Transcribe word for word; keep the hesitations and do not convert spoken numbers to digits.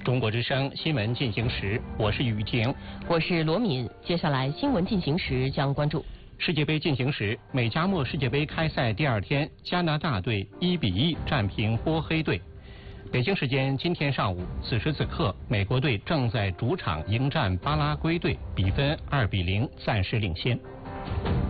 中国之声新闻进行时，我是雨婷， 我是罗敏。接下来新闻进行时将关注世界杯进行时，美加墨世界杯开赛第二天，加拿大队一比一战平波黑队。北京时间今天上午，此时此刻，美国队正在主场迎战巴拉圭队，比分二比零暂时领先。